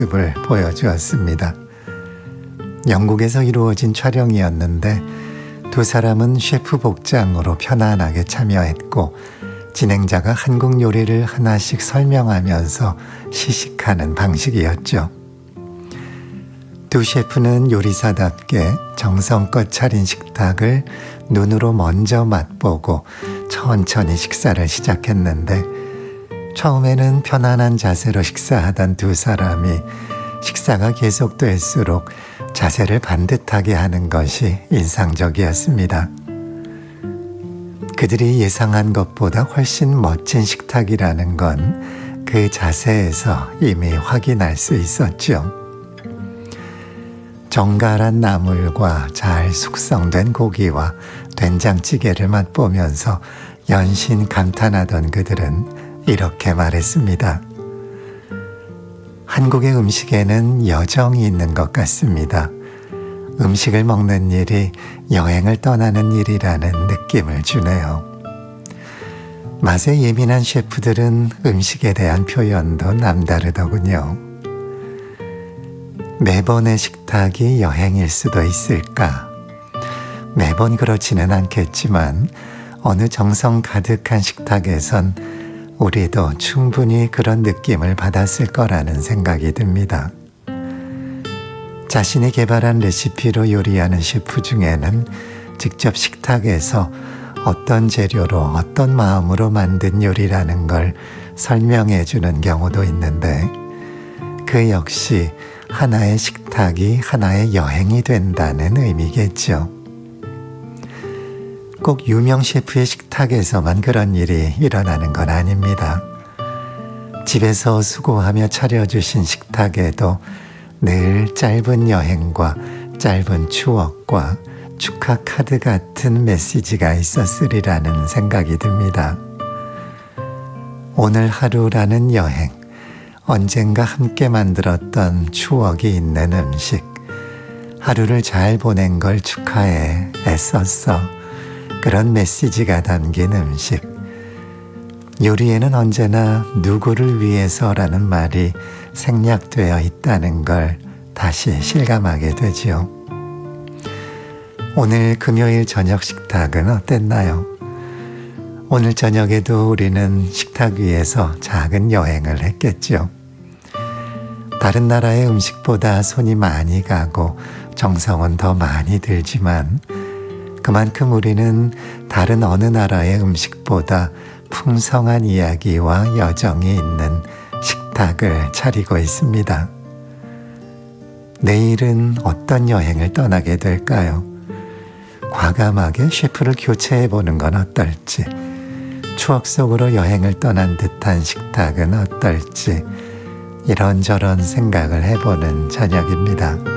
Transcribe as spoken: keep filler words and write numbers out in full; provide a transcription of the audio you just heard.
을 보여주었습니다. 영국에서 이루어진 촬영이었는데 두 사람은 셰프 복장으로 편안하게 참여했고 진행자가 한국 요리를 하나씩 설명하면서 시식하는 방식이었죠. 두 셰프는 요리사답게 정성껏 차린 식탁을 눈으로 먼저 맛보고 천천히 식사를 시작했는데 처음에는 편안한 자세로 식사하던 두 사람이 식사가 계속될수록 자세를 반듯하게 하는 것이 인상적이었습니다. 그들이 예상한 것보다 훨씬 멋진 식탁이라는 건 그 자세에서 이미 확인할 수 있었죠. 정갈한 나물과 잘 숙성된 고기와 된장찌개를 맛보면서 연신 감탄하던 그들은 이렇게 말했습니다. 한국의 음식에는 여정이 있는 것 같습니다. 음식을 먹는 일이 여행을 떠나는 일이라는 느낌을 주네요. 맛에 예민한 셰프들은 음식에 대한 표현도 남다르더군요. 매번의 식탁이 여행일 수도 있을까? 매번 그렇지는 않겠지만 어느 정성 가득한 식탁에선 우리도 충분히 그런 느낌을 받았을 거라는 생각이 듭니다. 자신이 개발한 레시피로 요리하는 셰프 중에는 직접 식탁에서 어떤 재료로 어떤 마음으로 만든 요리라는 걸 설명해 주는 경우도 있는데 그 역시 하나의 식탁이 하나의 여행이 된다는 의미겠죠. 꼭 유명 셰프의 식탁에서만 그런 일이 일어나는 건 아닙니다. 집에서 수고하며 차려주신 식탁에도 늘 짧은 여행과 짧은 추억과 축하 카드 같은 메시지가 있었으리라는 생각이 듭니다. 오늘 하루라는 여행, 언젠가 함께 만들었던 추억이 있는 음식, 하루를 잘 보낸 걸 축하해 애썼어. 그런 메시지가 담긴 음식. 요리에는 언제나 누구를 위해서라는 말이 생략되어 있다는 걸 다시 실감하게 되지요. 오늘 금요일 저녁 식탁은 어땠나요? 오늘 저녁에도 우리는 식탁 위에서 작은 여행을 했겠죠. 다른 나라의 음식보다 손이 많이 가고 정성은 더 많이 들지만 그만큼 우리는 다른 어느 나라의 음식보다 풍성한 이야기와 여정이 있는 식탁을 차리고 있습니다. 내일은 어떤 여행을 떠나게 될까요? 과감하게 셰프를 교체해보는 건 어떨지, 추억 속으로 여행을 떠난 듯한 식탁은 어떨지 이런저런 생각을 해보는 저녁입니다.